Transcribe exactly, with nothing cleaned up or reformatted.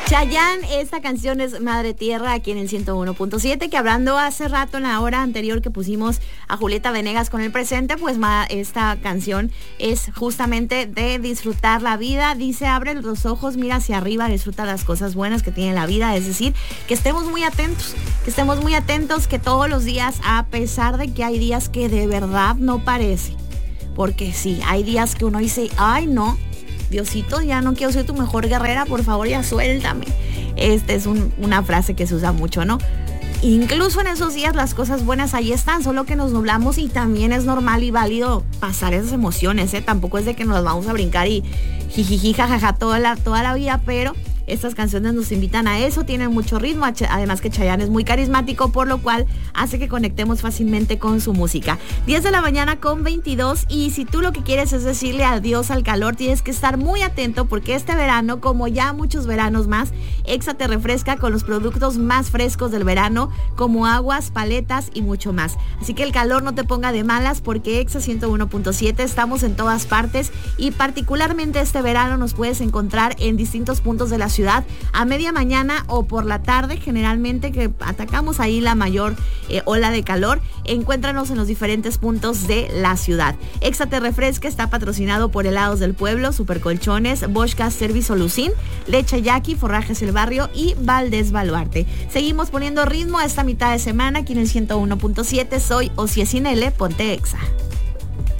Chayanne, esta canción es Madre Tierra aquí en el ciento uno punto siete, que hablando hace rato en la hora anterior que pusimos a Julieta Venegas con el presente, pues ma, esta canción es justamente de disfrutar la vida. Dice, abre los ojos, mira hacia arriba, disfruta las cosas buenas que tiene la vida. Es decir, que estemos muy atentos, que estemos muy atentos, que todos los días, a pesar de que hay días que de verdad no parece, porque sí, hay días que uno dice, ay no, Diosito, ya no quiero ser tu mejor guerrera, por favor ya suéltame. Esta es un, una frase que se usa mucho, ¿no? Incluso en esos días las cosas buenas ahí están, solo que nos nublamos, y también es normal y válido pasar esas emociones, ¿eh? Tampoco es de que nos las vamos a brincar y jijiji, jajaja toda la, toda la vida, pero estas canciones nos invitan a eso, tienen mucho ritmo, además que Chayanne es muy carismático, por lo cual hace que conectemos fácilmente con su música. diez de la mañana con veintidós, y si tú lo que quieres es decirle adiós al calor, tienes que estar muy atento, porque este verano, como ya muchos veranos más, Exa te refresca con los productos más frescos del verano, como aguas, paletas y mucho más. Así que el calor no te ponga de malas, porque Exa ciento uno punto siete estamos en todas partes, y particularmente este verano nos puedes encontrar en distintos puntos de la ciudad ciudad a media mañana o por la tarde, generalmente, que atacamos ahí la mayor eh, ola de calor. Encuéntranos en los diferentes puntos de la ciudad. Exa te refresca está patrocinado por Helados del Pueblo, Supercolchones, Bosch Gas Service Lucín, Leche Yaqui, Forrajes El Barrio y Valdés Baluarte. Seguimos poniendo ritmo a esta mitad de semana aquí en el ciento uno punto siete. Soy Ociacinele, ponte Exa.